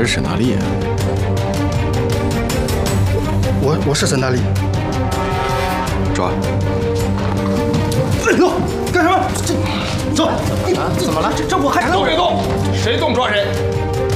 是沈大力啊？ 我是沈大力。 抓！ 哎呦，干什么？这走！ 怎么了？ 这我还都别动，谁动抓谁。